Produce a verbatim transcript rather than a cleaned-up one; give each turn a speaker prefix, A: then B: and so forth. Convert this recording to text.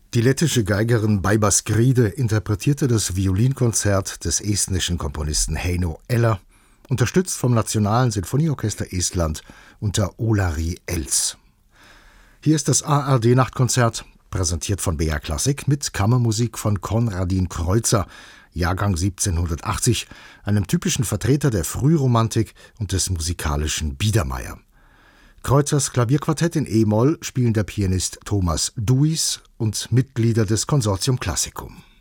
A: Die lettische Geigerin Baiba Skride interpretierte das Violinkonzert des estnischen Komponisten Heino Eller, unterstützt vom Nationalen Sinfonieorchester Estland unter Olari Els. Hier ist das A R D-Nachtkonzert, präsentiert von B R Klassik mit Kammermusik von Konradin Kreutzer, Jahrgang siebzehnhundertachtzig, einem typischen Vertreter der Frühromantik und des musikalischen Biedermeier. Kreutzers Klavierquartett in E-Moll spielen der Pianist Thomas Duis und Mitglieder des Consortium Classicum.